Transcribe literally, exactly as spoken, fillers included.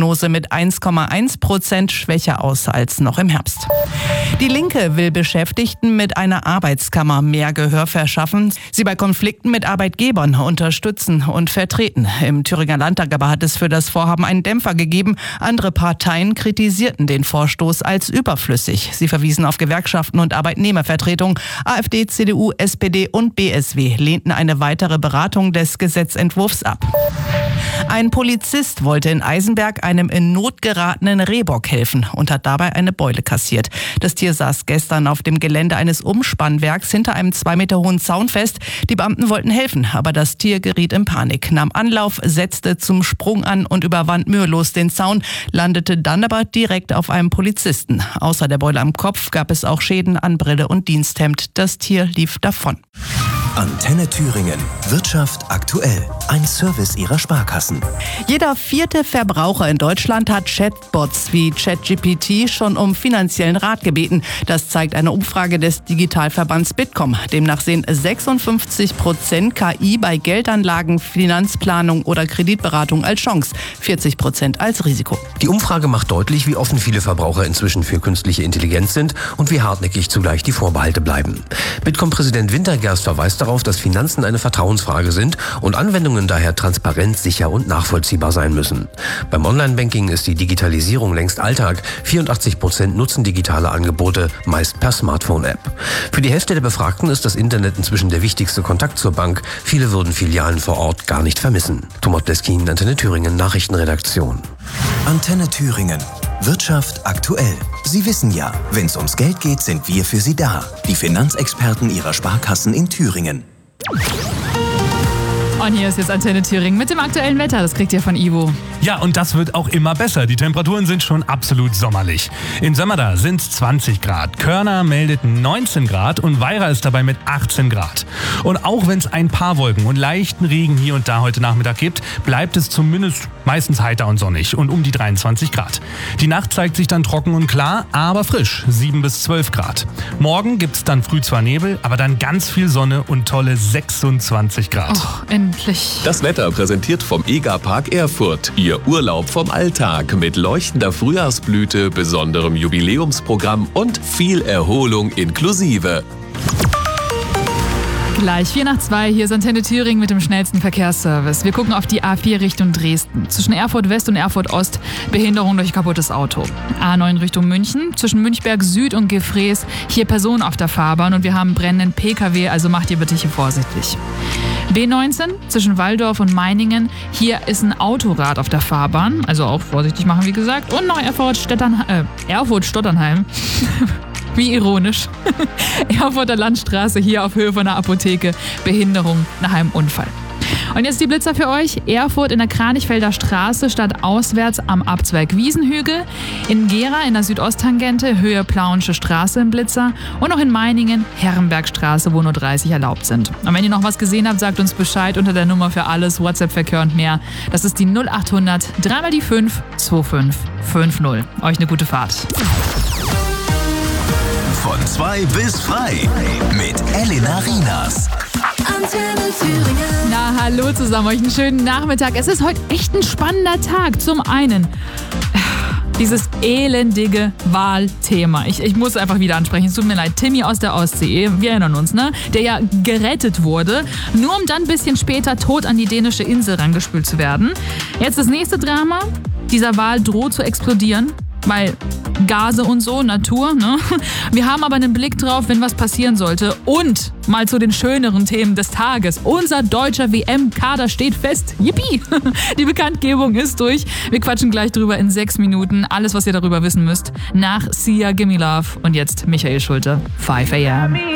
Prognose mit eins Komma eins Prozent schwächer aus als noch im Herbst. Die Linke will Beschäftigten mit einer Arbeitskammer mehr Gehör verschaffen, sie bei Konflikten mit Arbeitgebern unterstützen und vertreten. Im Thüringer Landtag aber hat es für das Vorhaben einen Dämpfer gegeben. Andere Parteien kritisierten den Vorstoß als überflüssig. Sie verwiesen auf Gewerkschaften und Arbeitnehmervertretung. AfD, C D U, S P D und B S W lehnten eine weitere Beratung des Gesetzentwurfs ab. Ein Polizist wollte in Eisenberg einem in Not geratenen Rehbock helfen und hat dabei eine Beule kassiert. Das Tier saß gestern auf dem Gelände eines Umspannwerks hinter einem zwei Meter hohen Zaun fest. Die Beamten wollten helfen, aber das Tier geriet in Panik, nahm Anlauf, setzte zum Sprung an und überwand mühelos den Zaun, landete dann aber direkt auf einem Polizisten. Außer der Beule am Kopf gab es auch Schäden an Brille und Diensthemd. Das Tier lief davon. Antenne Thüringen. Wirtschaft aktuell. Ein Service Ihrer Sparkassen. Jeder vierte Verbraucher in Deutschland hat Chatbots wie ChatGPT schon um finanziellen Rat gebeten. Das zeigt eine Umfrage des Digitalverbands Bitkom. Demnach sehen sechsundfünfzig Prozent K I bei Geldanlagen, Finanzplanung oder Kreditberatung als Chance, vierzig Prozent als Risiko. Die Umfrage macht deutlich, wie offen viele Verbraucher inzwischen für künstliche Intelligenz sind und wie hartnäckig zugleich die Vorbehalte bleiben. Bitkom-Präsident Wintergerst verweist darauf, dass Finanzen eine Vertrauensfrage sind und Anwendungen daher transparent, sicher und nachvollziehbar sein müssen. Beim Online-Banking ist die Digitalisierung längst Alltag. vierundachtzig Prozent nutzen digitale Angebote, meist per Smartphone-App. Für die Hälfte der Befragten ist das Internet inzwischen der wichtigste Kontakt zur Bank. Viele würden Filialen vor Ort gar nicht vermissen. Thomas Leskin, Antenne Thüringen, Nachrichtenredaktion. Antenne Thüringen. Wirtschaft aktuell. Sie wissen ja, wenn es ums Geld geht, sind wir für Sie da. Die Finanzexperten Ihrer Sparkassen in Thüringen. Und hier ist jetzt Antenne Thüringen mit dem aktuellen Wetter. Das kriegt ihr von Ivo. Ja, und das wird auch immer besser. Die Temperaturen sind schon absolut sommerlich. In Sömmerda sind es zwanzig Grad. Körner meldet neunzehn Grad und Weira ist dabei mit achtzehn Grad. Und auch wenn es ein paar Wolken und leichten Regen hier und da heute Nachmittag gibt, bleibt es zumindest meistens heiter und sonnig und um die dreiundzwanzig Grad. Die Nacht zeigt sich dann trocken und klar, aber frisch, sieben bis zwölf Grad. Morgen gibt es dann früh zwar Nebel, aber dann ganz viel Sonne und tolle sechsundzwanzig Grad. Och, endlich. Das Wetter präsentiert vom EGA-Park Erfurt. Ihr Urlaub vom Alltag mit leuchtender Frühjahrsblüte, besonderem Jubiläumsprogramm und viel Erholung inklusive. Gleich vier nach zwei, hier ist Antenne Thüringen mit dem schnellsten Verkehrsservice. Wir gucken auf die A vier Richtung Dresden. Zwischen Erfurt West und Erfurt Ost Behinderung durch kaputtes Auto. A neun Richtung München, zwischen Münchberg Süd und Gefrees hier Personen auf der Fahrbahn und wir haben brennenden P K W, also macht ihr bitte hier vorsichtig. B neunzehn zwischen Walldorf und Meiningen, hier ist ein Autorad auf der Fahrbahn, also auch vorsichtig machen wie gesagt. Und noch Erfurt-Stotternheim. Äh, Erfurt-Stotternheim. Wie ironisch. Erfurter Landstraße hier auf Höhe von der Apotheke. Behinderung nach einem Unfall. Und jetzt die Blitzer für euch. Erfurt in der Kranichfelder Straße stadtauswärts am Abzweig Wiesenhügel. In Gera in der Südosttangente Höhe Plauensche Straße im Blitzer. Und noch in Meiningen Herrenbergstraße, wo nur dreißig erlaubt sind. Und wenn ihr noch was gesehen habt, sagt uns Bescheid unter der Nummer für alles, WhatsApp-Verkehr und mehr. Das ist die null achthundert drei mal die fünf zwei fünf fünf null. Euch eine gute Fahrt. Von zwei bis frei mit Elena Rienas. Antenne Thüringen. Na, hallo zusammen, euch einen schönen Nachmittag. Es ist heute echt ein spannender Tag. Zum einen dieses elendige Wahlthema. Ich, ich muss einfach wieder ansprechen. Es tut mir leid. Timmy aus der Ostsee, wir erinnern uns, ne? Der ja gerettet wurde, nur um dann ein bisschen später tot an die dänische Insel rangespült zu werden. Jetzt das nächste Drama. Dieser Wal droht zu explodieren. Weil Gase und so, Natur, ne? Wir haben aber einen Blick drauf, wenn was passieren sollte. Und mal zu den schöneren Themen des Tages. Unser deutscher W M-Kader steht fest. Yippie! Die Bekanntgebung ist durch. Wir quatschen gleich drüber in sechs Minuten. Alles, was ihr darüber wissen müsst. Nach Sia, Gimme Love. Und jetzt Michael Schulte, five a m